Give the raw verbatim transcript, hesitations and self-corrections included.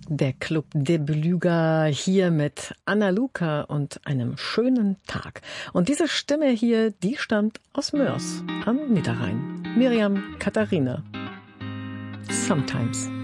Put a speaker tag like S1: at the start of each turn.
S1: Der Club de Beluga hier mit Anna Luca und einem schönen Tag. Und diese Stimme hier, die stammt aus Moers am Niederrhein. Miriam Katharina. Sometimes.